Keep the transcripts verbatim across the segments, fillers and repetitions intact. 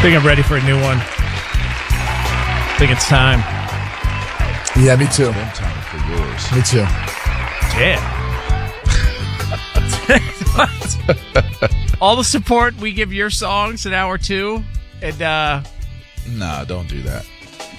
think I'm ready for a new one. I think it's time. Yeah, me too. One time for yours. Me too. Damn. All the support we give your songs in hour two. And, uh... Nah, don't do that.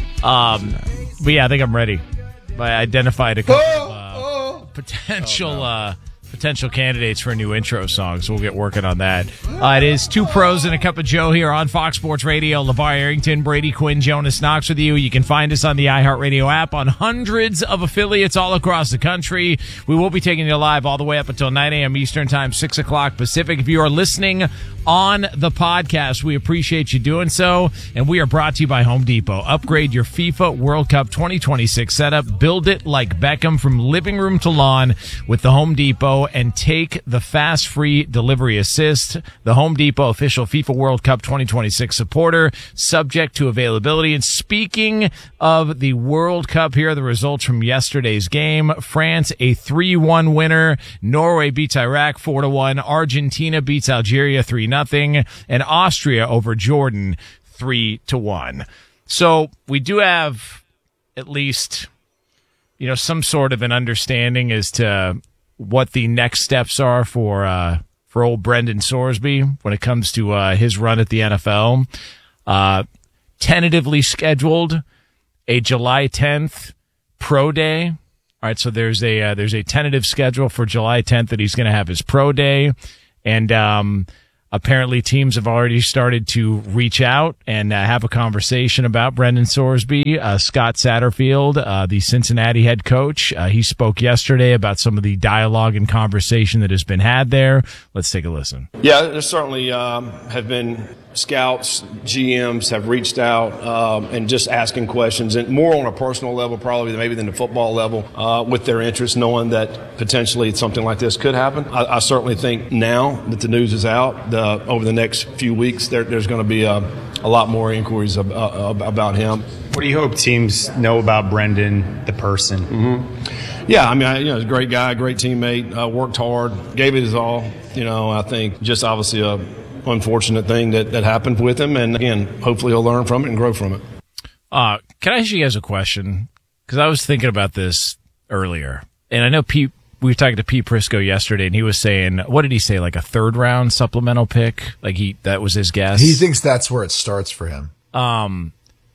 Um, but yeah, I think I'm ready. I identified a couple of uh, potential... Oh, no. uh potential candidates for a new intro song, so we'll get working on that. Uh, it is Two Pros and a Cup of Joe here on Fox Sports Radio. LeVar Arrington, Brady Quinn, Jonas Knox with you. You can find us on the iHeartRadio app on hundreds of affiliates all across the country. We will be taking you live all the way up until nine a.m. Eastern Time, six o'clock Pacific. If you are listening on the podcast, we appreciate you doing so, and we are brought to you by Home Depot. Upgrade your FIFA World Cup twenty twenty-six setup. Build it like Beckham from living room to lawn with the Home Depot, and take the fast free delivery assist. The Home Depot official FIFA World Cup twenty twenty-six supporter, subject to availability. And speaking of the World Cup, here are the results from yesterday's game. France, a three one winner. Norway beats Iraq four to one. Argentina beats Algeria three nothing. And Austria over Jordan three to one. So we do have at least, you know, some sort of an understanding as to what the next steps are for uh, for old Brendan Sorsby when it comes to uh, his run at the N F L. Uh, tentatively scheduled a July tenth pro day. All right, so there's a uh, there's a tentative schedule for July tenth that he's going to have his pro day, and um, apparently teams have already started to reach out and uh, have a conversation about Brendan Sorsby. Uh, Scott Satterfield, uh, the Cincinnati head coach, uh, he spoke yesterday about some of the dialogue and conversation that has been had there. Let's take a listen. Yeah, there certainly um, have been scouts, G Ms have reached out um, and just asking questions, and more on a personal level probably maybe than the football level, uh, with their interest, knowing that potentially something like this could happen. I, I certainly think now that the news is out, the, over the next few weeks, there, there's going to be a, a lot more inquiries ab- uh, about him. What do you hope teams know about Brendan, the person? Mm-hmm. Yeah, I mean, I, you know, he's a great guy, great teammate, uh, worked hard, gave it his all. You know, I think just obviously a unfortunate thing that, that happened with him, and again, hopefully he'll learn from it and grow from it. Uh, can I ask you guys a question? Because I was thinking about this earlier, and I know Pete, we were talking to Pete Prisco yesterday, and he was saying, what did he say, like a third round supplemental pick? Like he, that was his guess? He thinks that's where it starts for him. Um,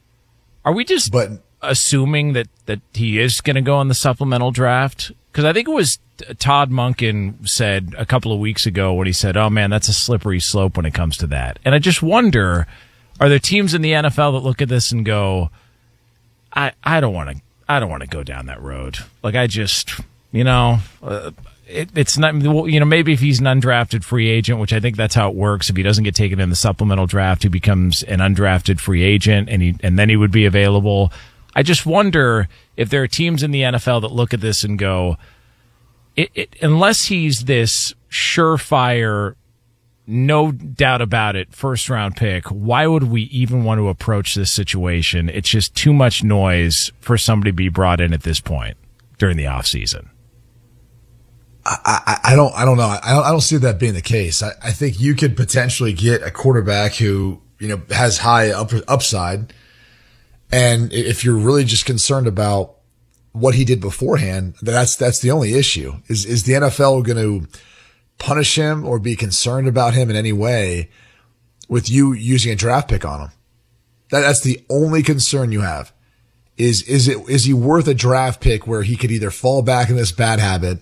are we just but, assuming that, that he is going to go on the supplemental draft? Because I think it was Todd Monken said a couple of weeks ago when he said, oh, man, that's a slippery slope when it comes to that. And I just wonder, are there teams in the N F L that look at this and go, I, I don't want to I don't want to go down that road. Like, I just, you know, uh, it, it's not, you know, maybe if he's an undrafted free agent, which I think that's how it works. If he doesn't get taken in the supplemental draft, he becomes an undrafted free agent, and he and then he would be available. I just wonder if there are teams in the N F L that look at this and go, it, it, unless he's this surefire, no doubt about it, first round pick, why would we even want to approach this situation? It's just too much noise for somebody to be brought in at this point during the offseason. I, I, I don't, I don't know. I don't, I don't see that being the case. I, I think you could potentially get a quarterback who, you know, has high up, upside. And if you're really just concerned about what he did beforehand, that's, that's the only issue. Is, is the N F L going to punish him or be concerned about him in any way with you using a draft pick on him? That, that's the only concern you have. Is, is it, is he worth a draft pick where he could either fall back in this bad habit,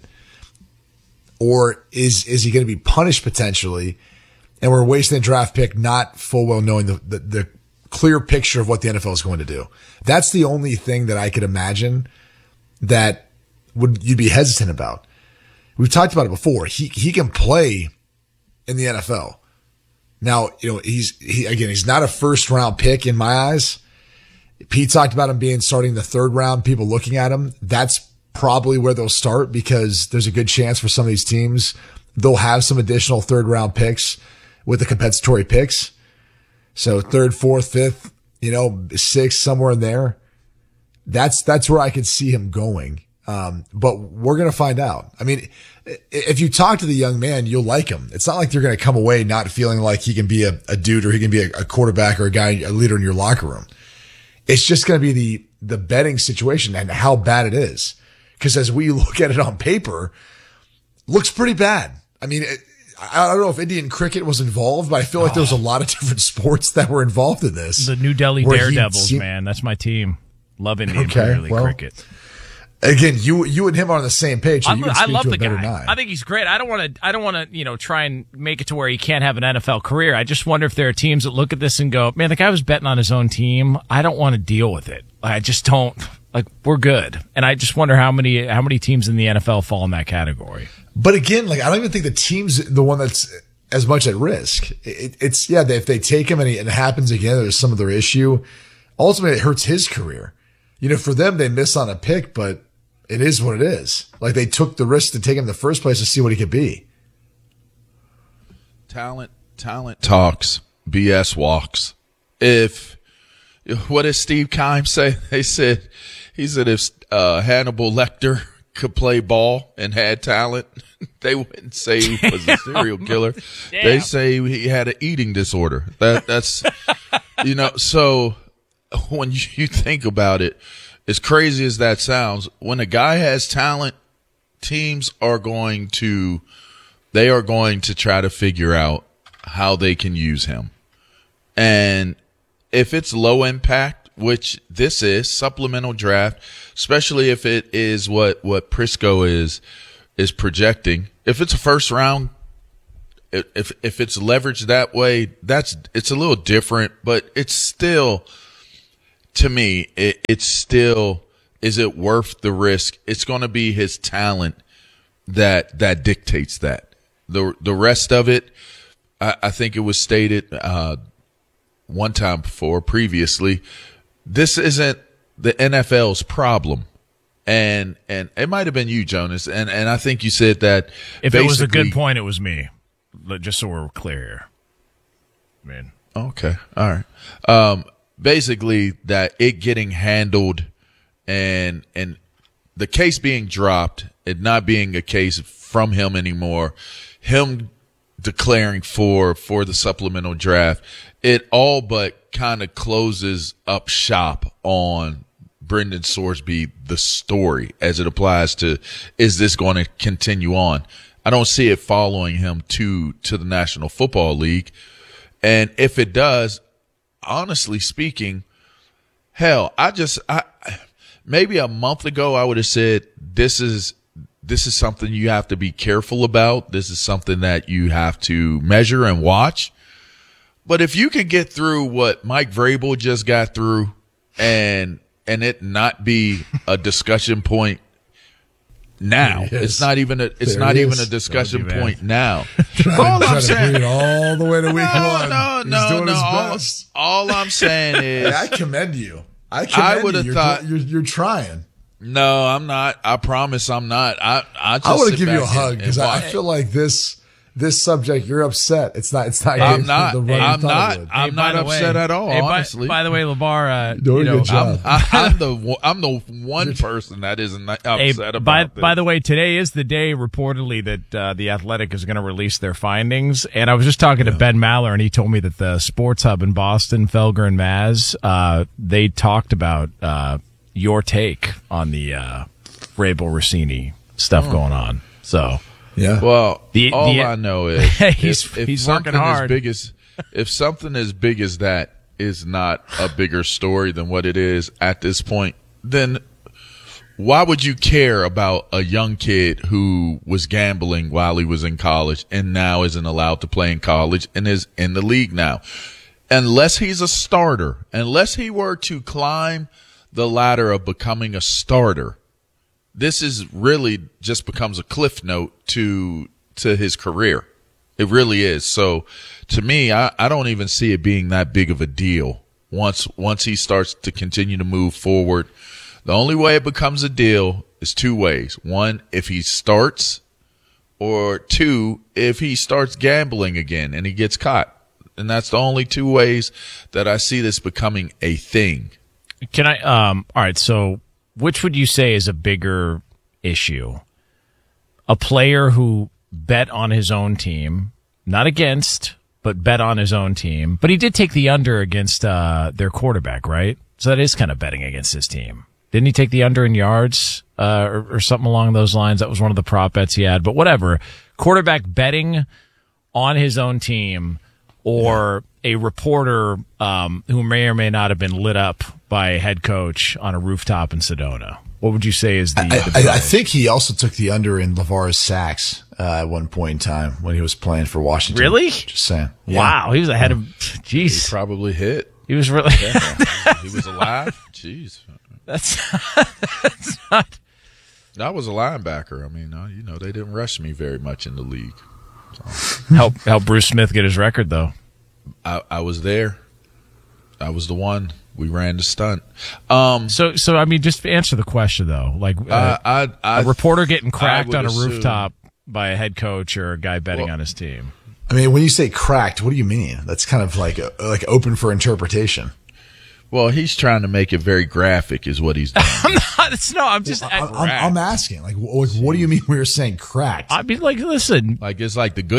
or is, is he going to be punished potentially? And we're wasting a draft pick, not full well knowing the, the, the clear picture of what the N F L is going to do. That's the only thing that I could imagine that would you'd be hesitant about. We've talked about it before. He he can play in the N F L. Now, you know, he's he again, he's not a first round pick in my eyes. Pete talked about him being starting the third round, people looking at him. That's probably where they'll start, because there's a good chance for some of these teams they'll have some additional third round picks with the compensatory picks. So third, fourth, fifth, you know, sixth, somewhere in there. That's, that's where I could see him going. Um, but we're going to find out. I mean, if you talk to the young man, you'll like him. It's not like you're going to come away not feeling like he can be a, a dude or he can be a, a quarterback or a guy, a leader in your locker room. It's just going to be the, the betting situation and how bad it is. Cause as we look at it on paper, looks pretty bad. I mean, it, I don't know if Indian cricket was involved, but I feel like there was a lot of different sports that were involved in this. The New Delhi where he Daredevils, seemed- man. That's my team. Love Indian Okay, Premier League well, cricket. Again, you you and him are on the same page. So I, you can I speak love to the a better guy. nine. I think he's great. I don't want to. I don't want to. You know, try and make it to where he can't have an N F L career. I just wonder if there are teams that look at this and go, "Man, the guy was betting on his own team. I don't want to deal with it. I just don't. Like, we're good." And I just wonder how many how many teams in the N F L fall in that category. But again, like I don't even think the team's the one that's as much at risk. It, it's yeah, they, if they take him and, he, and it happens again, there's some other issue. Ultimately, it hurts his career. You know, for them, they miss on a pick, but it is what it is. Like they took the risk to take him in the first place to see what he could be. Talent, talent talks, B S walks. If what did Steve Keim say? They said he said if uh, Hannibal Lecter could play ball and had talent, they wouldn't say he was a serial killer. They say he had an eating disorder. That that's you know. So when you think about it, as crazy as that sounds, when a guy has talent, teams are going to they are going to try to figure out how they can use him. And if it's low impact, which this is, supplemental draft, especially if it is what, what Prisco is, is projecting. If it's a first round, if, if it's leveraged that way, that's, it's a little different, but it's still, to me, it, it's still, is it worth the risk? It's going to be his talent that, that dictates that. The, the rest of it, I, I think it was stated, uh, one time before, previously, this isn't the N F L's problem. And, and it might have been you, Jonas. And, and I think you said that if it was a good point, it was me. Just so we're clear here. Man. Okay. All right. Um, basically that it getting handled and, and the case being dropped, it not being a case from him anymore, him declaring for, for the supplemental draft, it all but kind of closes up shop on Brendan Sorsby, the story, as it applies to, is this going to continue on? I don't see it following him to, to the National Football League. And if it does, honestly speaking, hell, I just, I, maybe a month ago, I would have said, this is, this is something you have to be careful about. This is something that you have to measure and watch. But if you can get through what Mike Vrabel just got through and, and it not be a discussion point now, it's not even a, it's There not it even is. a discussion That would be point now. Trying, all trying I'm to saying, bring it all the way to week no, one. no, He's no, doing no. his All, best. all I'm saying is, Hey, I commend you. I commend I would you. have You're, thought- you're, you're trying. no, I'm not. I promise I'm not. I, I just I want sit to give you a back hug and- because and I, I watch. feel like this this subject. You're upset. It's not. It's not. I'm getting not. The run you I'm thought not. it would. I'm Hey, by not the way- upset at all, hey, by- honestly. By, the way, LeVar, uh, Doing you a know, good job. I, I'm the one- I'm the one person that isn't upset Hey, about by, this. by the way, today is the day reportedly that uh, the Athletic is going to release their findings. And I was just talking to Ben Maller, and he told me that the Sports Hub in Boston, Felger and Maz, uh, they talked about uh, your take on the uh, Vrabel Rossini stuff Oh. going on. So Yeah. Well, The- all the- I know is He's- if, if he's something working hard. as big as if something as big as that is not a bigger story than what it is at this point, then why would you care about a young kid who was gambling while he was in college and now isn't allowed to play in college and is in the league now? Unless he's a starter, unless he were to climb the ladder of becoming a starter, this is really just becomes a cliff note to to his career. It really is. So to me, I, I don't even see it being that big of a deal once once he starts to continue to move forward. The only way it becomes a deal is two ways. One, if he starts, or two, if he starts gambling again and he gets caught. And that's the only two ways that I see this becoming a thing. can I? Um, all right. So which would you say is a bigger issue. A player who bet on his own team, not against, but bet on his own team. But he did take the under against uh, their quarterback, right? So that is kind of betting against his team. Didn't he take the under in yards uh, or, or something along those lines? That was one of the prop bets he had. But whatever. Quarterback betting on his own team, or a reporter um, who may or may not have been lit up by a head coach on a rooftop in Sedona. What would you say is the? I, the I, I think he also took the under in LeVar's sacks uh, at one point in time when he was playing for Washington. Really? Just saying. Yeah. Wow, he was ahead of. He Jeez, probably hit. he was really. Yeah. He was alive. Jeez. That's, that's not. I was a linebacker. I mean, uh, you know, they didn't rush me very much in the league. Help help Bruce Smith get his record though. I, I was there. I was the one. We ran the stunt. Um, So so I mean, just answer the question though. Like uh, I, I, I, a reporter getting I cracked would on a assume- rooftop by a head coach or a guy betting Well- on his team. I mean, when you say cracked, what do you mean? That's kind of like uh, like open for interpretation. Well, he's trying to make it very graphic, is what he's doing. I'm not. It's no. I'm just. I'm, I, I'm, I'm asking, like, wh- what do you mean when you're saying cracked? I mean, like, listen. Like it's like the good.